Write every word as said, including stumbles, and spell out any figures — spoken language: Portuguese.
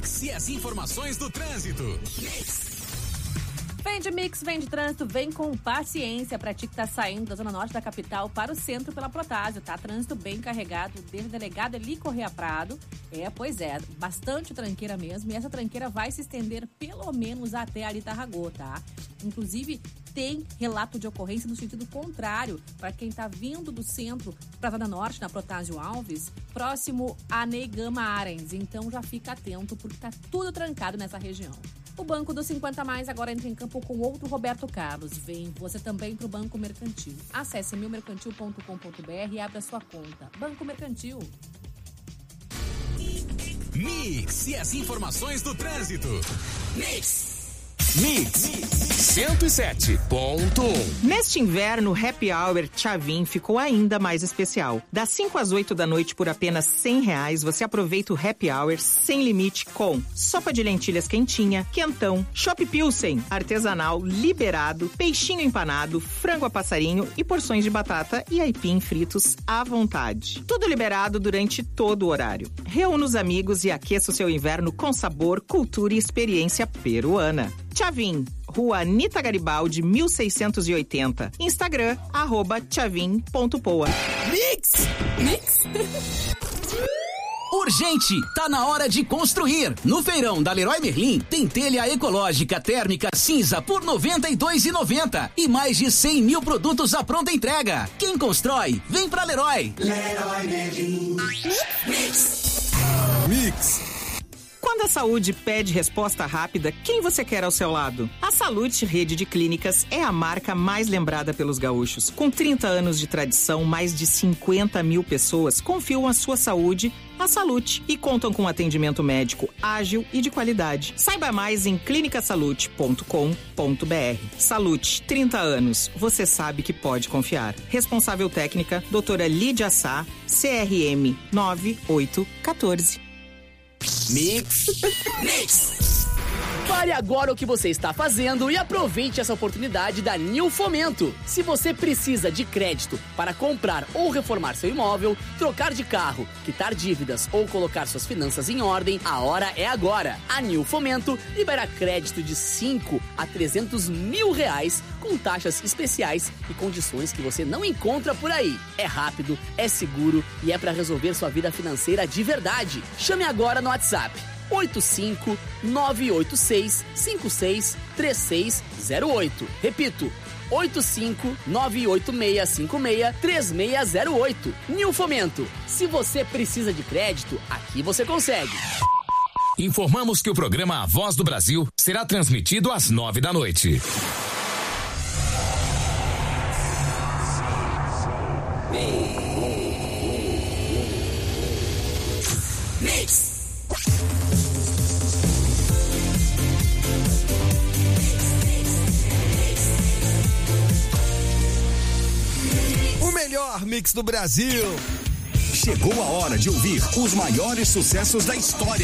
Mix e as informações do trânsito. Mix. Vem de Mix, vem de trânsito, vem com paciência pra ti que tá saindo da zona norte da capital para o centro pela Protásio, tá? Trânsito bem carregado, desde o delegado Eli Correia Prado. É, pois é, bastante tranqueira mesmo, e essa tranqueira vai se estender pelo menos até ali Tarragô, tá? Inclusive, tem relato de ocorrência no sentido contrário, para quem tá vindo do centro pra zona norte, na Protásio Alves, próximo a Neigama Arens. Então já fica atento, porque tá tudo trancado nessa região. O Banco dos cinquenta mais agora entra em campo com outro Roberto Carlos. Vem você também para o Banco Mercantil. Acesse mil mercantil ponto com ponto b r e abra sua conta. Banco Mercantil. Mix e as informações do trânsito. Mix. Mix cento e sete ponto um. Neste inverno, o Happy Hour Tchavin ficou ainda mais especial. Das cinco às oito da noite, por apenas cem reais, você aproveita o Happy Hour sem limite com sopa de lentilhas quentinha, quentão, chopp Pilsen, artesanal, liberado, peixinho empanado, frango a passarinho e porções de batata e aipim fritos à vontade. Tudo liberado durante todo o horário. Reúna os amigos e aqueça o seu inverno com sabor, cultura e experiência peruana. Tchavin, Rua Anita Garibaldi, mil seiscentos e oitenta. Instagram, arroba tchavin ponto poa. Mix! Mix! Urgente! Tá na hora de construir! No feirão da Leroy Merlin tem telha ecológica térmica cinza por noventa e dois reais e noventa centavos e mais de cem mil produtos à pronta entrega. Quem constrói, vem pra Leroy! Leroy Merlin. Mix! Mix! Quando a saúde pede resposta rápida, quem você quer ao seu lado? A Salute Rede de Clínicas é a marca mais lembrada pelos gaúchos. Com trinta anos de tradição, mais de cinquenta mil pessoas confiam a sua saúde à Salute e contam com atendimento médico ágil e de qualidade. Saiba mais em clinica salute ponto com ponto b r. Salute, trinta anos. Você sabe que pode confiar. Responsável técnica, doutora Lídia Sá, C R M nove oito um quatro. Mix. Mix. Pare agora o que você está fazendo e aproveite essa oportunidade da Nil Fomento. Se você precisa de crédito para comprar ou reformar seu imóvel, trocar de carro, quitar dívidas ou colocar suas finanças em ordem, a hora é agora. A Nil Fomento libera crédito de cinco a trezentos mil reais com taxas especiais e condições que você não encontra por aí. É rápido, é seguro e é para resolver sua vida financeira de verdade. Chame agora no WhatsApp oito cinco nove oito seis cinco seis três seis zero oito. Repito, oito cinco nove oito seis cinco seis três seis zero oito. Nil Fomento. Se você precisa de crédito, aqui você consegue. Informamos que o programa A Voz do Brasil será transmitido às nove da noite. Mix. O melhor mix do Brasil. Chegou a hora de ouvir os maiores sucessos da história.